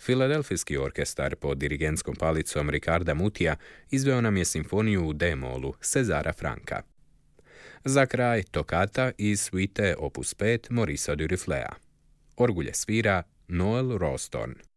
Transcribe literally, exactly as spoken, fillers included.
Filadelfijski orkestar pod dirigentskom palicom Ricarda Mutija izveo nam je simfoniju u D-molu Cezara Franka. Za kraj tokata iz suite opus pet Maurice Duruflea. Orgulje svira Noel Rawsthorne.